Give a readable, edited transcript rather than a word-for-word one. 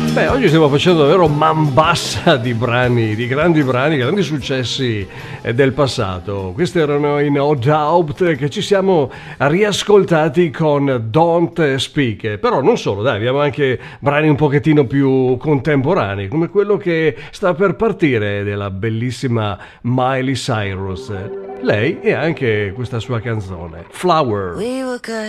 Beh, oggi stiamo facendo davvero man bassa di brani, di grandi brani, grandi successi del passato. Questi erano i No Doubt che ci siamo riascoltati con Don't Speak. Però non solo, dai, abbiamo anche brani un pochettino più contemporanei, come quello che sta per partire della bellissima Miley Cyrus. Lei e anche questa sua canzone, Flower. We were good